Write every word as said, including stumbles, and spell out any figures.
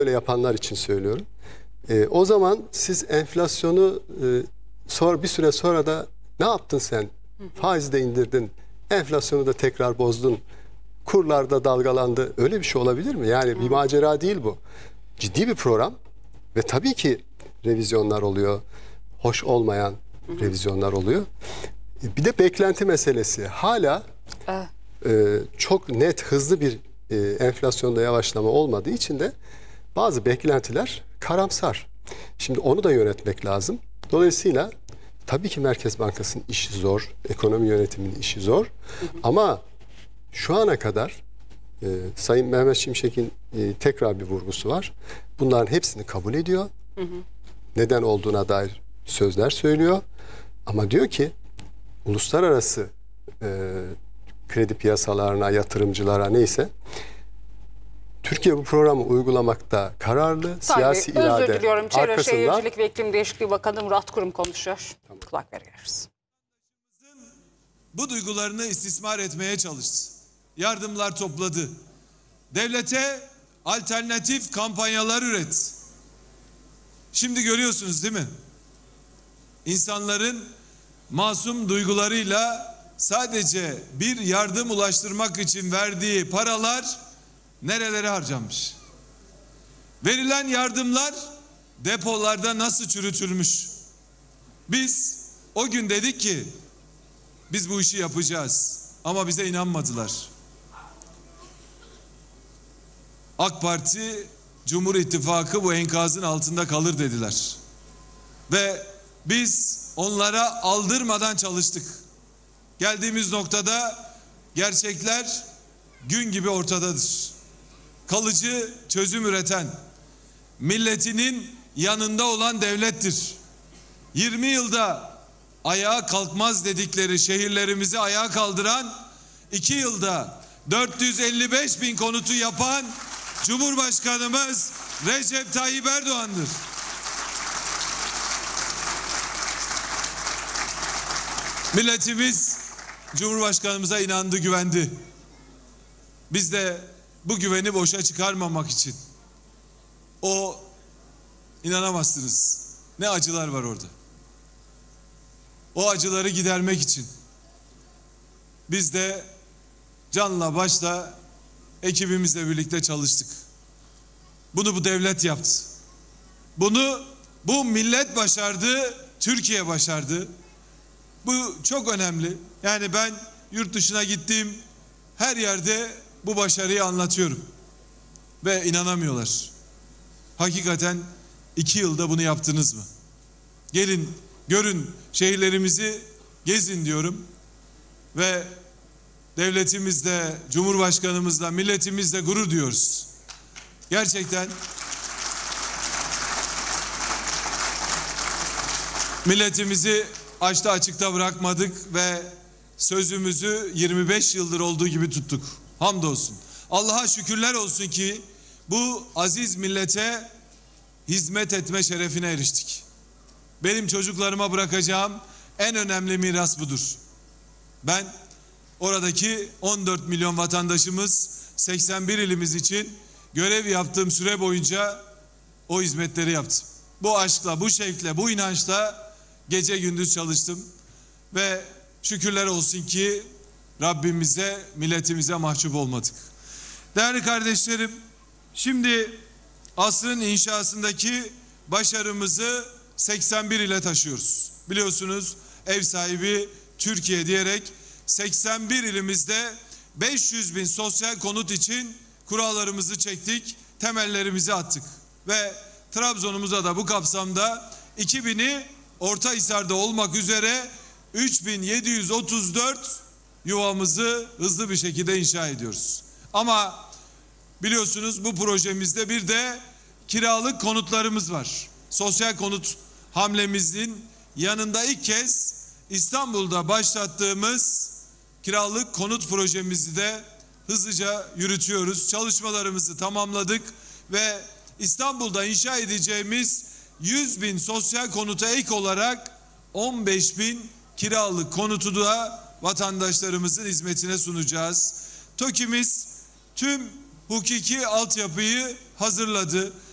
böyle yapanlar için söylüyorum. E, o zaman siz enflasyonu e, sonra bir süre sonra da ne yaptın sen? Faizi de indirdin, enflasyonu da tekrar bozdun, kurlarda dalgalandı. Öyle bir şey olabilir mi? Yani bir macera değil bu. Ciddi bir program ve tabii ki revizyonlar oluyor. Hoş olmayan revizyonlar oluyor. E, bir de beklenti meselesi. Hala Evet. e, çok net, hızlı bir e, enflasyonda yavaşlama olmadığı için de bazı beklentiler karamsar. Şimdi onu da yönetmek lazım. Dolayısıyla tabii ki Merkez Bankası'nın işi zor, ekonomi yönetiminin işi zor. Hı hı. Ama şu ana kadar e, Sayın Mehmet Şimşek'in e, tekrar bir vurgusu var. Bunların hepsini kabul ediyor. Hı hı. Neden olduğuna dair sözler söylüyor. Ama diyor ki uluslararası e, kredi piyasalarına, yatırımcılara neyse Türkiye bu programı uygulamakta kararlı, Tabii, siyasi irade özür diliyorum. Çevre arkasında. Şehircilik ve İklim Değişikliği Bakanı Murat Kurum konuşuyor. Tamam. Kulak veriyoruz. Bu duygularını istismar etmeye çalıştı. Yardımlar topladı. Devlete alternatif kampanyalar üret. Şimdi görüyorsunuz değil mi? İnsanların masum duygularıyla sadece bir yardım ulaştırmak için verdiği paralar nerelere harcanmış? Verilen yardımlar depolarda nasıl çürütülmüş? Biz o gün dedik ki biz bu işi yapacağız ama bize inanmadılar. AK Parti, Cumhur İttifakı bu enkazın altında kalır dediler. Ve biz onlara aldırmadan çalıştık. Geldiğimiz noktada gerçekler gün gibi ortadadır. Kalıcı çözüm üreten, milletinin yanında olan devlettir. yirmi yılda ayağa kalkmaz dedikleri şehirlerimizi ayağa kaldıran, iki yılda dört yüz elli beş bin konutu yapan Cumhurbaşkanımız Recep Tayyip Erdoğan'dır. Milletimiz Cumhurbaşkanımıza inandı, güvendi. Biz de bu güveni boşa çıkarmamak için, o inanamazsınız ne acılar var orada. O acıları gidermek için biz de canla başla ekibimizle birlikte çalıştık. Bunu bu devlet yaptı. Bunu bu millet başardı, Türkiye başardı. Bu çok önemli. Yani ben yurt dışına gittiğim her yerde bu başarıyı anlatıyorum. Ve inanamıyorlar. Hakikaten iki yılda bunu yaptınız mı? Gelin, görün, şehirlerimizi gezin diyorum. Ve devletimizle, Cumhurbaşkanımızla, milletimizle gurur duyuyoruz. Gerçekten milletimizi açta açıkta bırakmadık ve sözümüzü yirmi beş yıldır olduğu gibi tuttuk. Hamdolsun. Allah'a şükürler olsun ki bu aziz millete hizmet etme şerefine eriştik. Benim çocuklarıma bırakacağım en önemli miras budur. Ben oradaki on dört milyon vatandaşımız, seksen bir ilimiz için görev yaptığım süre boyunca o hizmetleri yaptım. Bu aşkla, bu şevkle, bu inançla gece gündüz çalıştım ve şükürler olsun ki Rabbimize, milletimize mahcup olmadık. Değerli kardeşlerim, şimdi asrın inşasındaki başarımızı seksen bir ile taşıyoruz. Biliyorsunuz ev sahibi Türkiye diyerek seksen bir ilimizde beş yüz bin sosyal konut için kurallarımızı çektik, temellerimizi attık. Ve Trabzon'umuza da bu kapsamda iki bini Ortahisar'da olmak üzere üç bin yedi yüz otuz dört yuvamızı hızlı bir şekilde inşa ediyoruz. Ama biliyorsunuz bu projemizde bir de kiralık konutlarımız var. Sosyal konut hamlemizin yanında ilk kez İstanbul'da başlattığımız kiralık konut projemizi de hızlıca yürütüyoruz. Çalışmalarımızı tamamladık ve İstanbul'da inşa edeceğimiz yüz bin sosyal konuta ek olarak on beş bin kiralık konutu da vatandaşlarımızın hizmetine sunacağız. TOKİ'miz tüm hukuki altyapıyı hazırladı.